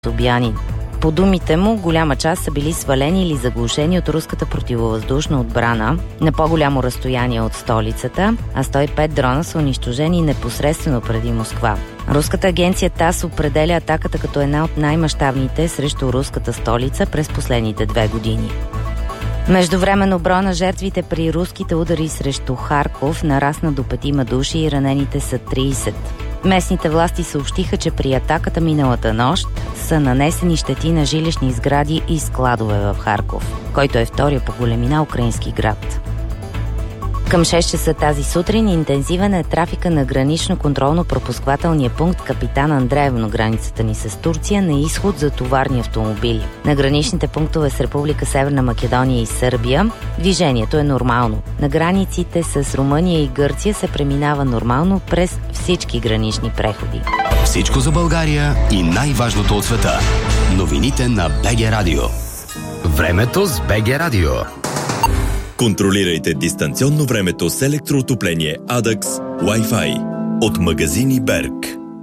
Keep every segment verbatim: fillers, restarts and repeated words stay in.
Собянин. По думите му, голяма част са били свалени или заглушени от руската противовъздушна отбрана на по-голямо разстояние от столицата, а сто и пет дрона са унищожени непосредствено преди Москва. Руската агенция ТАСС определя атаката като една от най-мащабните срещу руската столица през последните две години. Междувременно броя на жертвите при руските удари срещу Харков нарасна до петима души и ранените са трийсет. Местните власти съобщиха, че при атаката миналата нощ са нанесени щети на жилищни сгради и складове в Харков, който е втория по големина украински град. Към шест часа тази сутрин интензивен е трафика на гранично-контролно-пропусквателния пункт Капитан Андреево на границата ни с Турция на изход за товарни автомобили. На граничните пунктове с Република Северна Македония и Сърбия движението е нормално. На границите с Румъния и Гърция се преминава нормално през всички гранични преходи. Всичко за България и най-важното от света. Новините на БГ Радио. Времето с БГ Радио. Контролирайте дистанционно времето с електроотопление Адакс Wi-Fi от магазини Берг.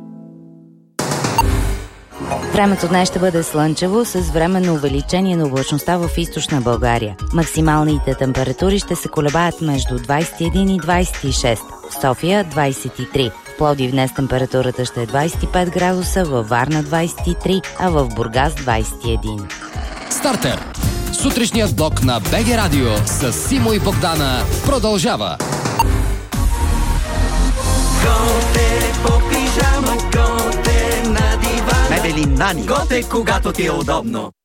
Времето днес ще бъде слънчево с временно увеличение на облачността в източна България. Максималните температури ще се колебаят между двайсет и един и двайсет и шест. В София двайсет и три. В Пловдив днес температурата ще е двайсет и пет градуса, във Варна двайсет и три, а в Бургас двайсет и един. Стартер! Сутрешният блок на БГ Радио с Симо и Богдана продължава. Готе по пижама, готе на дивана. Мебели Нани. Готе, когато ти е удобно.